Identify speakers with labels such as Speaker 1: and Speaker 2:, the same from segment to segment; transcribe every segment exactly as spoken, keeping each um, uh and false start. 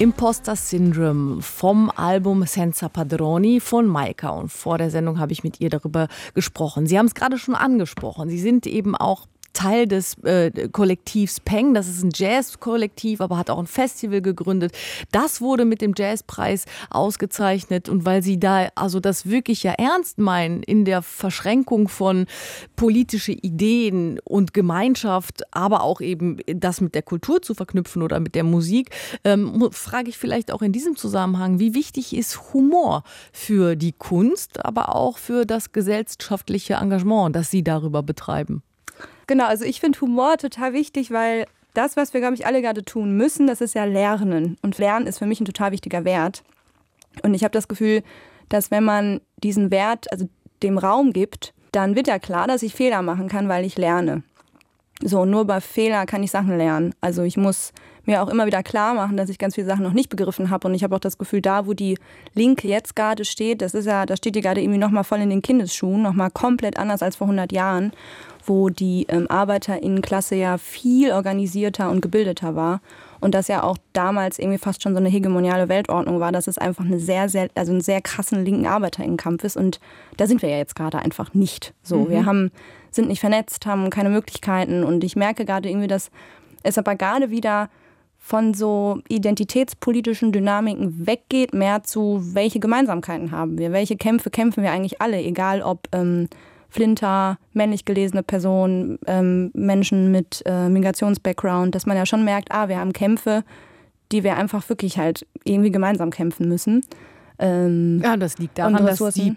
Speaker 1: Imposter Syndrome vom Album Senza Padroni von Maika. Und vor der Sendung habe ich mit ihr darüber gesprochen. Sie haben es gerade schon angesprochen. Sie sind eben auch Teil des äh, Kollektivs Peng. Das ist ein Jazz-Kollektiv, aber hat auch ein Festival gegründet. Das wurde mit dem Jazzpreis ausgezeichnet. Und weil Sie da also das wirklich ja ernst meinen in der Verschränkung von politische Ideen und Gemeinschaft, aber auch eben das mit der Kultur zu verknüpfen oder mit der Musik, ähm, frage ich vielleicht auch in diesem Zusammenhang, wie wichtig ist Humor für die Kunst, aber auch für das gesellschaftliche Engagement, das Sie darüber betreiben?
Speaker 2: Genau, also ich finde Humor total wichtig, weil das, was wir, glaube ich, alle gerade tun müssen, das ist ja Lernen. Und Lernen ist für mich ein total wichtiger Wert. Und ich habe das Gefühl, dass wenn man diesen Wert, also dem Raum gibt, dann wird ja klar, dass ich Fehler machen kann, weil ich lerne. So, nur bei Fehler kann ich Sachen lernen. Also ich muss mir auch immer wieder klar machen, dass ich ganz viele Sachen noch nicht begriffen habe. Und ich habe auch das Gefühl, da, wo die Linke jetzt gerade steht, das ist ja, da steht die gerade irgendwie nochmal voll in den Kindesschuhen, nochmal komplett anders als vor hundert Jahren, wo die ähm, ArbeiterInnenklasse ja viel organisierter und gebildeter war. Und das ja auch damals irgendwie fast schon so eine hegemoniale Weltordnung war, dass es einfach eine sehr, sehr, also einen sehr krassen linken ArbeiterInnenkampf ist. Und da sind wir ja jetzt gerade einfach nicht so. Mhm. Wir haben, sind nicht vernetzt, haben keine Möglichkeiten. Und ich merke gerade irgendwie, dass es aber gerade wieder von so identitätspolitischen Dynamiken weggeht, mehr zu, welche Gemeinsamkeiten haben wir, welche Kämpfe kämpfen wir eigentlich alle, egal ob ähm, Flinter, männlich gelesene Personen, ähm, Menschen mit äh, Migrationsbackground, dass man ja schon merkt, ah, wir haben Kämpfe, die wir einfach wirklich halt irgendwie gemeinsam kämpfen müssen. Ähm,
Speaker 1: ja, das liegt daran, dass die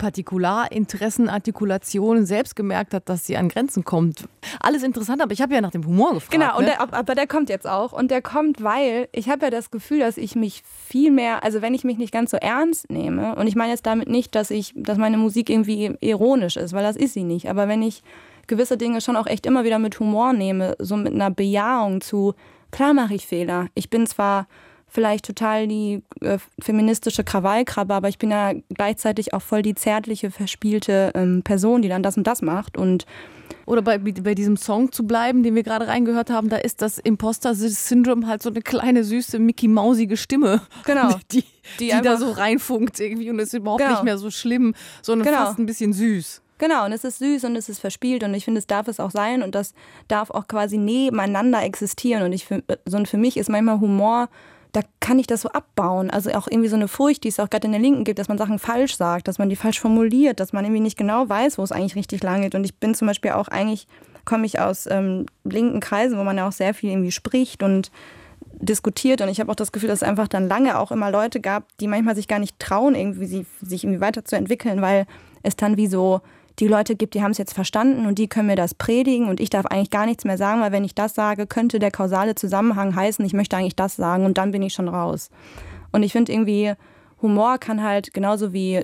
Speaker 1: Partikularinteressenartikulation selbst gemerkt hat, dass sie an Grenzen kommt. Alles interessant, aber ich habe ja nach dem Humor gefragt.
Speaker 2: Genau, und
Speaker 1: ne?
Speaker 2: der, aber der kommt jetzt auch. Und der kommt, weil ich habe ja das Gefühl, dass ich mich viel mehr, also wenn ich mich nicht ganz so ernst nehme, und ich meine jetzt damit nicht, dass ich, dass meine Musik irgendwie ironisch ist, weil das ist sie nicht. Aber wenn ich gewisse Dinge schon auch echt immer wieder mit Humor nehme, so mit einer Bejahung zu, klar mache ich Fehler. Ich bin zwar vielleicht total die äh, feministische Krawallkrabbe, aber ich bin ja gleichzeitig auch voll die zärtliche, verspielte ähm, Person, die dann das und das macht. Und
Speaker 1: Oder bei, bei diesem Song zu bleiben, den wir gerade reingehört haben, da ist das Imposter-Syndrom halt so eine kleine, süße, Mickey-Mausige Stimme,
Speaker 2: genau.
Speaker 1: die, die,
Speaker 2: die
Speaker 1: die da so reinfunkt irgendwie und ist überhaupt
Speaker 2: genau.
Speaker 1: nicht mehr so schlimm, sondern
Speaker 2: genau.
Speaker 1: fast ein bisschen süß.
Speaker 2: Genau, und es ist süß und es ist verspielt und ich finde, es darf es auch sein und das darf auch quasi nebeneinander existieren. Und ich, so und für mich ist manchmal Humor, da kann ich das so abbauen. Also auch irgendwie so eine Furcht, die es auch gerade in der Linken gibt, dass man Sachen falsch sagt, dass man die falsch formuliert, dass man irgendwie nicht genau weiß, wo es eigentlich richtig lang geht. Und ich bin zum Beispiel auch eigentlich, komme ich aus ähm, linken Kreisen, wo man ja auch sehr viel irgendwie spricht und diskutiert. Und ich habe auch das Gefühl, dass es einfach dann lange auch immer Leute gab, die manchmal sich gar nicht trauen, irgendwie sie, sich irgendwie weiterzuentwickeln, weil es dann wie so die Leute gibt, die haben es jetzt verstanden und die können mir das predigen und ich darf eigentlich gar nichts mehr sagen, weil wenn ich das sage, könnte der kausale Zusammenhang heißen, ich möchte eigentlich das sagen und dann bin ich schon raus. Und ich finde irgendwie, Humor kann halt genauso wie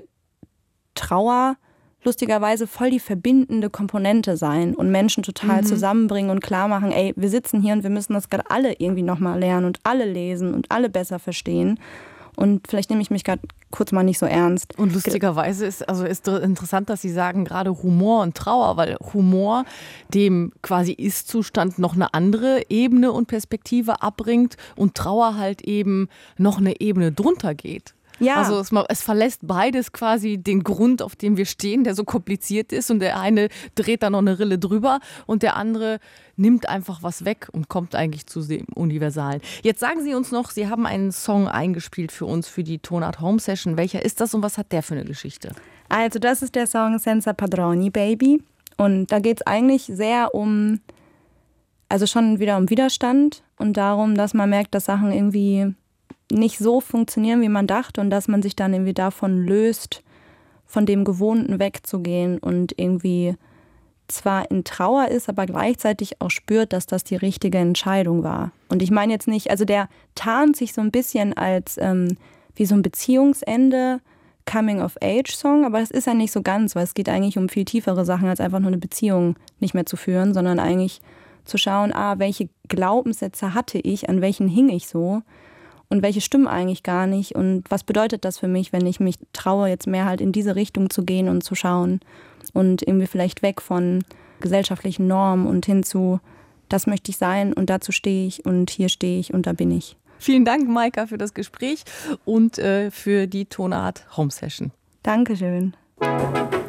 Speaker 2: Trauer lustigerweise voll die verbindende Komponente sein und Menschen total mhm. zusammenbringen und klar machen, ey, wir sitzen hier und wir müssen das gerade alle irgendwie nochmal lernen und alle lesen und alle besser verstehen. Und vielleicht nehme ich mich gerade kurz mal nicht so ernst.
Speaker 1: Und lustigerweise ist also ist interessant, dass Sie sagen, gerade Humor und Trauer, weil Humor dem quasi Ist-Zustand noch eine andere Ebene und Perspektive abbringt und Trauer halt eben noch eine Ebene drunter geht.
Speaker 2: Ja.
Speaker 1: Also es, es verlässt beides quasi den Grund, auf dem wir stehen, der so kompliziert ist und der eine dreht da noch eine Rille drüber und der andere nimmt einfach was weg und kommt eigentlich zu dem Universalen. Jetzt sagen Sie uns noch, Sie haben einen Song eingespielt für uns für die Tonart Home Session. Welcher ist das und was hat der für eine Geschichte?
Speaker 2: Also das ist der Song Senza Padroni, Baby. Und da geht es eigentlich sehr um, also schon wieder um Widerstand und darum, dass man merkt, dass Sachen irgendwie nicht so funktionieren, wie man dachte und dass man sich dann irgendwie davon löst, von dem Gewohnten wegzugehen und irgendwie zwar in Trauer ist, aber gleichzeitig auch spürt, dass das die richtige Entscheidung war. Und ich meine jetzt nicht, also der tarnt sich so ein bisschen als ähm, wie so ein Beziehungsende, Coming-of-Age-Song, aber das ist ja nicht so ganz, weil es geht eigentlich um viel tiefere Sachen, als einfach nur eine Beziehung nicht mehr zu führen, sondern eigentlich zu schauen, ah, welche Glaubenssätze hatte ich, an welchen hing ich so und welche stimmen eigentlich gar nicht und was bedeutet das für mich, wenn ich mich traue, jetzt mehr halt in diese Richtung zu gehen und zu schauen und irgendwie vielleicht weg von gesellschaftlichen Normen und hin zu, das möchte ich sein und dazu stehe ich und hier stehe ich und da bin ich.
Speaker 1: Vielen Dank, Maika, für das Gespräch und äh, für die Tonart Home Session.
Speaker 2: Dankeschön.